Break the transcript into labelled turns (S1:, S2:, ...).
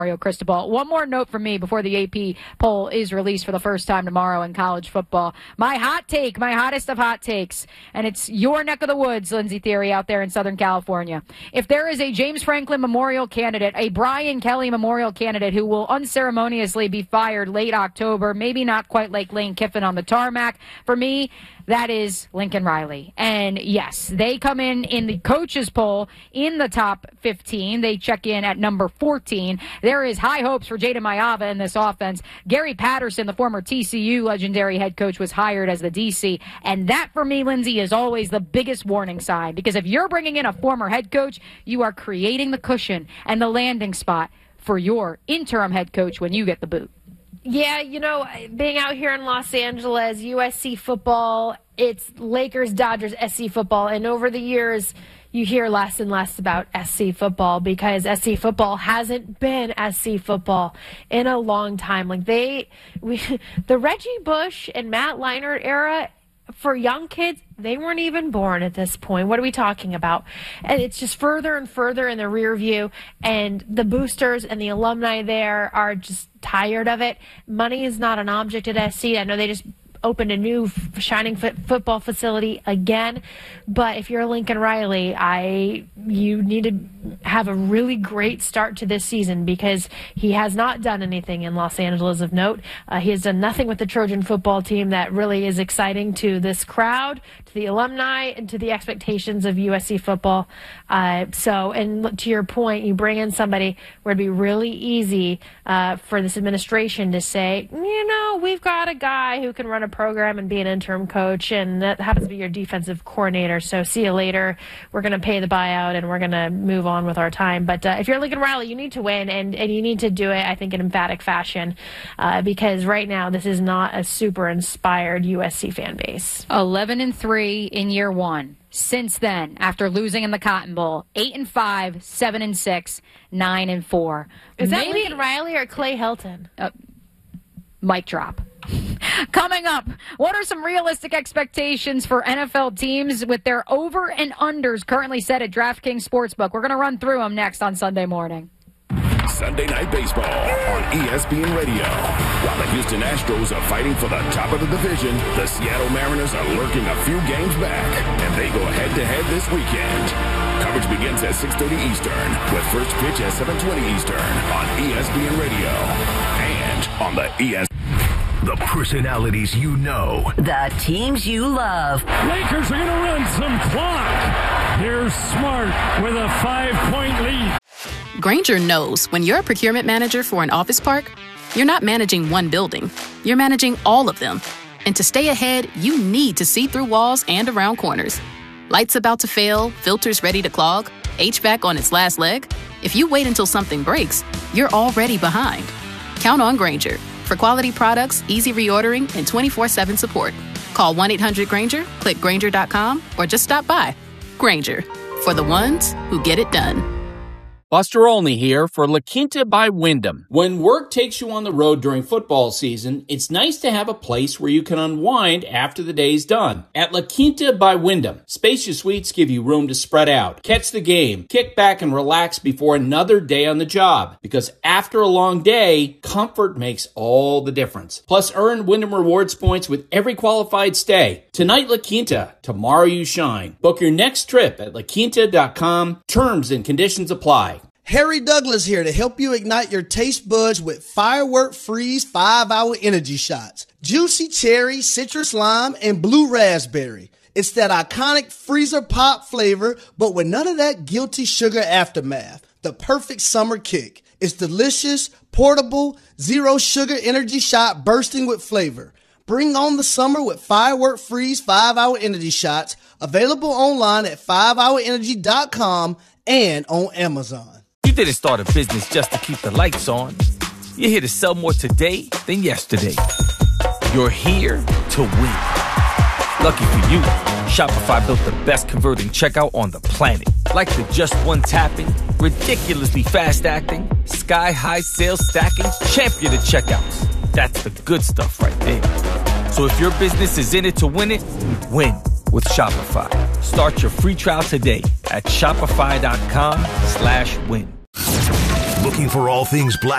S1: Mario Cristobal. One more note from me before the AP poll is released for the first time tomorrow in college football. My hot take, my hottest of hot takes, and it's your neck of the woods, Lindsey Theory, out there in Southern California. If there is a James Franklin Memorial candidate, a Brian Kelly Memorial candidate who will unceremoniously be fired late October, maybe not quite like Lane Kiffin on the tarmac, for me, that is Lincoln Riley. And yes, they come in the coaches poll in the top 15. They check in at number 14. There is high hopes for Jada Maiava in this offense. Gary Patterson, the former TCU legendary head coach, was hired as the DC. And that, for me, Lindsey, is always the biggest warning sign. Because if you're bringing in a former head coach, you are creating the cushion and the landing spot for your interim head coach when you get the boot.
S2: Yeah, being out here in Los Angeles, USC football, it's Lakers, Dodgers, SC football. And over the years, you hear less and less about SC football because SC football hasn't been SC football in a long time. The Reggie Bush and Matt Leinart era, for young kids, they weren't even born at this point. What are we talking about? And it's just further and further in the rear view, and the boosters and the alumni there are just tired of it. Money is not an object at SC. I know they just opened a new Shining football facility again, but if you're Lincoln Riley, you need to have a really great start to this season because he has not done anything in Los Angeles of note. He has done nothing with the Trojan football team that really is exciting to this crowd, to the alumni, and to the expectations of USC football. And to your point, you bring in somebody where it'd be really easy for this administration to say, we've got a guy who can run a program and be an interim coach, and that happens to be your defensive coordinator. So see you later. We're going to pay the buyout, and we're going to move on with our time. But if you're Lincoln Riley, you need to win, and you need to do it, I think, in emphatic fashion because right now this is not a super inspired USC fan base.
S1: 11-3 in year one. Since then, after losing in the Cotton Bowl, 8-5, 7-6, 9-4.
S2: Is that Lincoln Riley or Clay Helton?
S1: Mic drop. Coming up, what are some realistic expectations for NFL teams with their over and unders currently set at DraftKings Sportsbook? We're going to run through them next on Sunday morning.
S3: Sunday Night Baseball on ESPN Radio. While the Houston Astros are fighting for the top of the division, the Seattle Mariners are lurking a few games back, and they go head-to-head this weekend. Coverage begins at 6:30 Eastern, with first pitch at 7:20 Eastern on ESPN Radio and on the ESPN. The personalities you know.
S4: The teams you love.
S5: Lakers are going to run some clock. Here's Smart with a 5-point lead.
S6: Grainger knows when you're a procurement manager for an office park, you're not managing one building. You're managing all of them. And to stay ahead, you need to see through walls and around corners. Lights about to fail, filters ready to clog, HVAC on its last leg. If you wait until something breaks, you're already behind. Count on Grainger. For quality products, easy reordering, and 24/7 support. Call 1-800-GRAINGER, click Grainger.com, or just stop by. Grainger, for the ones who get it done.
S7: Buster Olney here for La Quinta by Wyndham. When work takes you on the road during football season, it's nice to have a place where you can unwind after the day's done. At La Quinta by Wyndham, spacious suites give you room to spread out, catch the game, kick back and relax before another day on the job. Because after a long day, comfort makes all the difference. Plus, earn Wyndham Rewards points with every qualified stay. Tonight, La Quinta. Tomorrow, you shine. Book your next trip at LaQuinta.com. Terms and conditions apply.
S8: Harry Douglas here to help you ignite your taste buds with Firework Freeze 5-Hour Energy Shots. Juicy cherry, citrus lime, and blue raspberry. It's that iconic freezer pop flavor, but with none of that guilty sugar aftermath. The perfect summer kick. It's delicious, portable, zero sugar energy shot bursting with flavor. Bring on the summer with Firework Freeze 5-Hour Energy Shots. Available online at 5hourenergy.com and on Amazon.
S9: You didn't start a business just to keep the lights on. You're here to sell more today than yesterday. You're here to win. Lucky for you, Shopify built the best converting checkout on the planet. Like the just one tapping, ridiculously fast acting, sky-high sales stacking, champion of checkouts. That's the good stuff right there. So if your business is in it to win it, win with Shopify. Start your free trial today at shopify.com/win.
S10: Looking for all things black